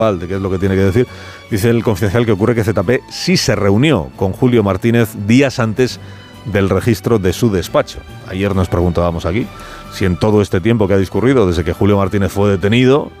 de qué es lo que tiene que decir. Dice el Confidencial que ocurre que ZP sí se reunió con Julio Martínez días antes del registro de su despacho. Ayer nos preguntábamos aquí si en todo este tiempo que ha discurrido desde que Julio Martínez fue detenido